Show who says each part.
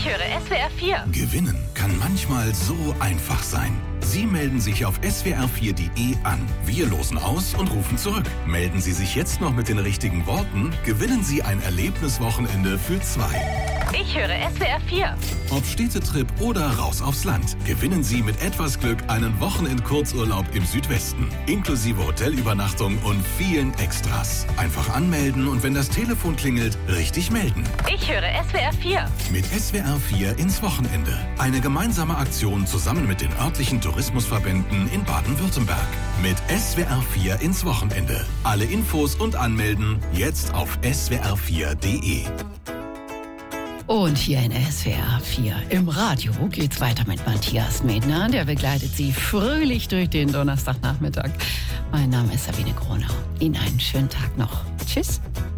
Speaker 1: höre SWR 4.
Speaker 2: Gewinnen kann manchmal so einfach sein. Sie melden sich auf swr4.de an. Wir losen aus und rufen zurück. Melden Sie sich jetzt noch mit den richtigen Worten, gewinnen Sie ein Erlebniswochenende für 2.
Speaker 1: Ich höre SWR 4.
Speaker 2: Ob Städtetrip oder raus aufs Land, gewinnen Sie mit etwas Glück einen Wochenend-Kurzurlaub im Südwesten. Inklusive Hotelübernachtung und vielen Extras. Einfach anmelden und wenn das Telefon klingelt, richtig melden.
Speaker 1: Ich höre SWR 4.
Speaker 2: Mit SWR 4 ins Wochenende. Eine gemeinsame Aktion zusammen mit den örtlichen Tourismusverbänden in Baden-Württemberg. Mit SWR 4 ins Wochenende. Alle Infos und Anmelden jetzt auf swr4.de.
Speaker 3: Und hier in SWR 4 im Radio geht's weiter mit Matthias Medner. Der begleitet Sie fröhlich durch den Donnerstagnachmittag. Mein Name ist Sabine Kronau. Ihnen einen schönen Tag noch. Tschüss.